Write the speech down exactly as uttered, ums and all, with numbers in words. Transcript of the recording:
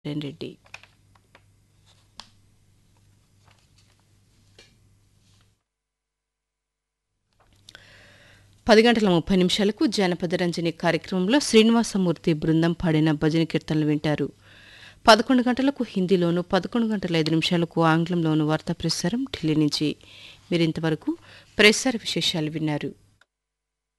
రెడ్డి. పది గంటల ముప్పై నిమిషాలకు జానపద రంజని కార్యక్రమంలో శ్రీనివాసమూర్తి బృందం పాడిన భజన కీర్తనలు వింటారు. పదకొండు గంటలకు హిందీలోను, పదకొండు గంటల ఐదు నిమిషాలకు ఆంగ్లంలోను వార్తా ప్రసారం ఢిల్లీ నుంచి. మీరింతవరకు ప్రసార విశేషాలు విన్నారు.